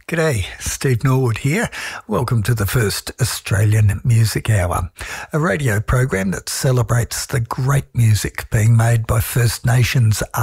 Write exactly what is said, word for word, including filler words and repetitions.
G'day, Steve Norwood here. Welcome to the first Australian Music Hour, a radio program that celebrates the great music being made by First Nations